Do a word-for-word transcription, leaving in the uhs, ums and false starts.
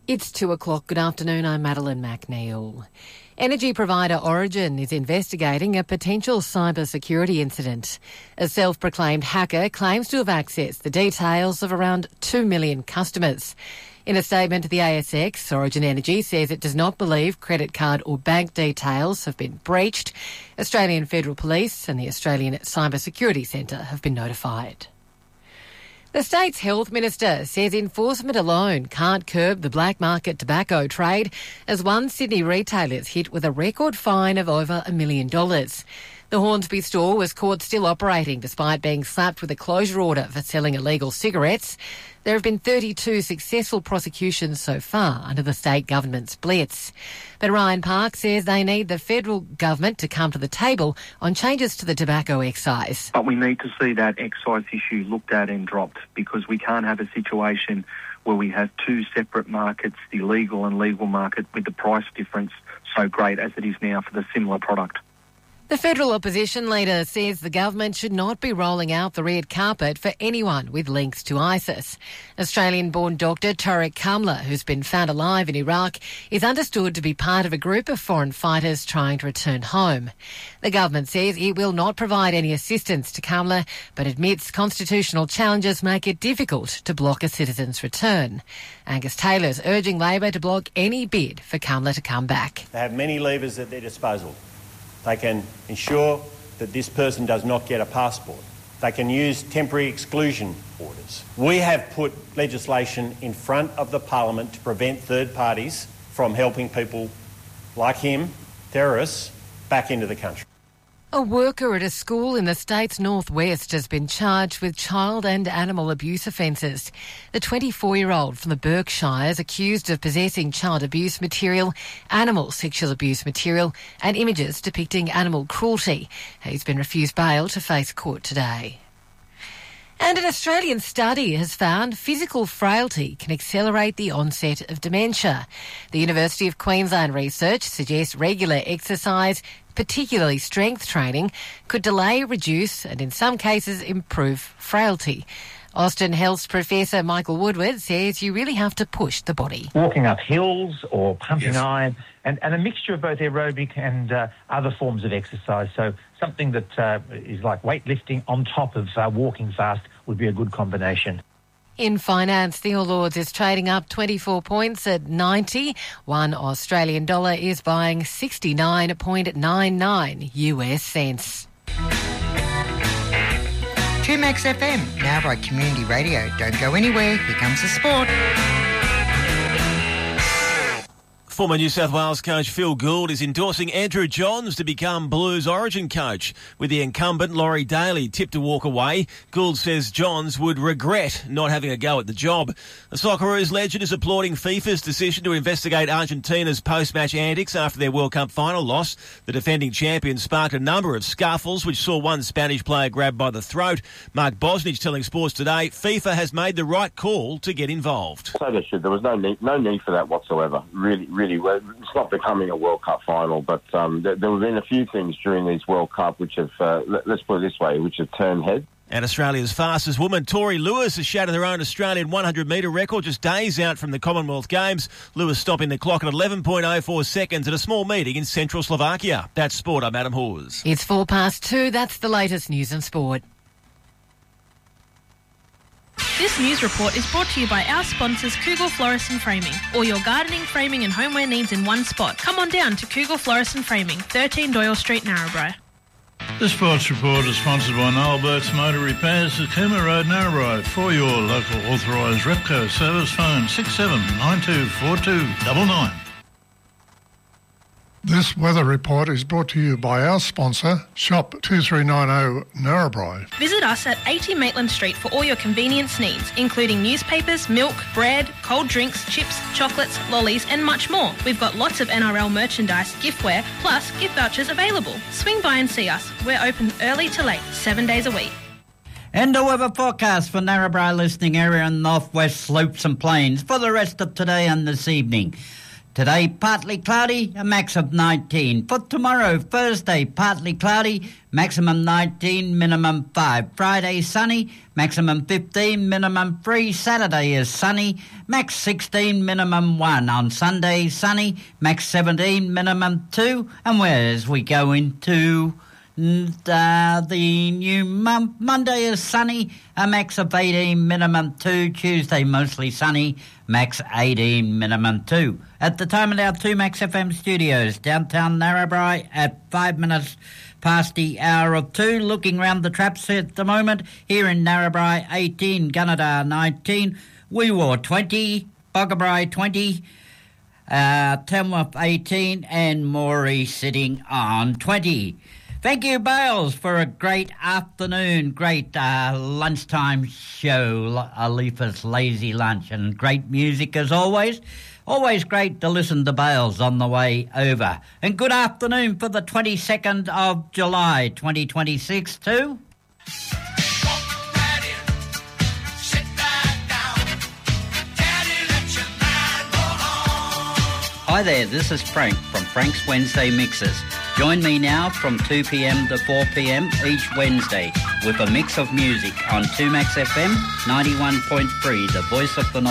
It's two o'clock. Good afternoon. I'm Madeline McNeil. Energy provider Origin is investigating a potential cybersecurity incident. A self-proclaimed hacker claims to have accessed the details of around two million customers. In a statement to the A S X, Origin Energy says it does not believe credit card or bank details have been breached. Australian Federal Police and the Australian Cybersecurity Centre have been notified. The state's health minister says enforcement alone can't curb the black market tobacco trade as one Sydney retailer is hit with a record fine of over a million dollars. The Hornsby store was caught still operating despite being slapped with a closure order for selling illegal cigarettes. There have been thirty-two successful prosecutions so far under the state government's blitz. But Ryan Park says they need the federal government to come to the table on changes to the tobacco excise. But we need to see that excise issue looked at and dropped, because we can't have a situation where we have two separate markets, the legal and legal market, with the price difference so great as it is now for the similar product. The federal opposition leader says the government should not be rolling out the red carpet for anyone with links to ISIS. Australian-born doctor Tariq Kamla, who's been found alive in Iraq, is understood to be part of a group of foreign fighters trying to return home. The government says it will not provide any assistance to Kamla, but admits constitutional challenges make it difficult to block a citizen's return. Angus Taylor's urging Labor to block any bid for Kamla to come back. They have many levers at their disposal. They can ensure that this person does not get a passport. They can use temporary exclusion orders. We have put legislation in front of the Parliament to prevent third parties from helping people like him, terrorists, back into the country. A worker at a school in the state's northwest has been charged with child and animal abuse offences. The twenty-four-year-old from the Berkshires accused of possessing child abuse material, animal sexual abuse material and images depicting animal cruelty. He's been refused bail to face court today. And an Australian study has found physical frailty can accelerate the onset of dementia. The University of Queensland research suggests regular exercise, particularly strength training, could delay, reduce and in some cases improve frailty. Austin Health's Professor Michael Woodward says you really have to push the body. Walking up hills or pumping Yes. iron and, and a mixture of both aerobic and uh, other forms of exercise. So something that uh, is like weightlifting on top of uh, walking fast would be a good combination. In finance, the All Ords is trading up twenty-four points at ninety. One Australian dollar is buying sixty-nine point nine nine U S cents. two Max F M, now by Community Radio. Don't go anywhere. Here comes the sport. Former New South Wales coach Phil Gould is endorsing Andrew Johns to become Blues Origin coach. With the incumbent Laurie Daly tipped to walk away, Gould says Johns would regret not having a go at the job. The Socceroos legend is applauding FIFA's decision to investigate Argentina's post-match antics after their World Cup final loss. The defending champions sparked a number of scuffles, which saw one Spanish player grabbed by the throat. Mark Bosnich telling Sports Today FIFA has made the right call to get involved. So they should. There was no need, no need for that whatsoever. Really, really. Well, it's not becoming a World Cup final, but um, there, there have been a few things during these World Cup which have, uh, let, let's put it this way, which have turned heads. And Australia's fastest woman, Tori Lewis, has shattered her own Australian one hundred metre record just days out from the Commonwealth Games. Lewis stopping the clock at eleven point oh four seconds at a small meeting in central Slovakia. That's Sport. I'm Adam Hawes. It's four past two. That's the latest news and sport. This news report is brought to you by our sponsors Kugel Florist and Framing. All your gardening, framing and homeware needs in one spot. Come on down to Kugel Florist and Framing, thirteen Doyle Street, Narrabri. This sports report is sponsored by Noel Burt's Motor Repairs at Cooma Road, Narrabri. For your local authorised Repco service, phone six seven nine two four two nine nine. This weather report is brought to you by our sponsor, Shop two three nine zero Narrabri. Visit us at eighty Maitland Street for all your convenience needs, including newspapers, milk, bread, cold drinks, chips, chocolates, lollies and much more. We've got lots of N R L merchandise, giftware, plus gift vouchers available. Swing by and see us. We're open early to late, seven days a week. And the weather forecast for Narrabri listening area and northwest slopes and plains for the rest of today and this evening. Today, partly cloudy, a max of nineteen. For tomorrow, Thursday, partly cloudy, maximum nineteen, minimum five. Friday, sunny, maximum fifteen, minimum three. Saturday is sunny, max sixteen, minimum one. On Sunday, sunny, max seventeen, minimum two. And whereas we go into uh, the new month, Monday is sunny, a max of eighteen, minimum two. Tuesday, mostly sunny, max eighteen, minimum two. At the time at our two Max F M studios, downtown Narrabri, at five minutes past the hour of two. Looking round the traps at the moment, here in Narrabri, eighteen, Gunnedah, nineteen, Wee-Waa, twenty, Boggabri, twenty, uh, Tamworth, eighteen, and Moree sitting on twenty. Thank you, Bales, for a great afternoon, great uh, lunchtime show, Alifa's Lazy Lunch, and great music as always. Always great to listen to Bales on the way over. And good afternoon for the twenty-second of July, twenty twenty-six too. Hi there, this is Frank from Frank's Wednesday Mixes. Join me now from two p.m. to four p.m. each Wednesday with a mix of music on two Max F M ninety-one point three, the voice of the